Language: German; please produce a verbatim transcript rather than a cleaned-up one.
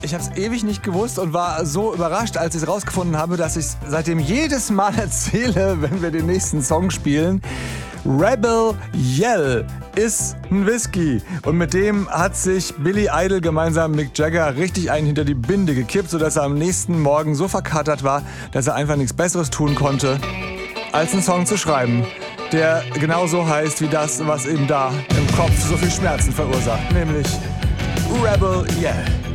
Ich habe es ewig nicht gewusst und war so überrascht, als ich es rausgefunden habe, dass ich es seitdem jedes Mal erzähle, wenn wir den nächsten Song spielen. Rebel Yell ist ein Whisky. Und mit dem hat sich Billy Idol gemeinsam mit Mick Jagger richtig einen hinter die Binde gekippt, sodass er am nächsten Morgen so verkatert war, dass er einfach nichts Besseres tun konnte, als einen Song zu schreiben, der genauso heißt wie das, was ihm da im Kopf so viel Schmerzen verursacht, nämlich Rebel Yell.